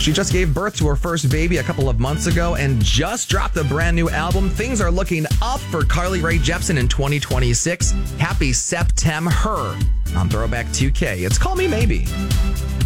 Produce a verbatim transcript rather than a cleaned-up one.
She just gave birth to her first baby a couple of months ago and just dropped a brand new album. Things are looking up for Carly Rae Jepsen in twenty twenty-six. Happy September on Throwback two K. It's Call Me Maybe.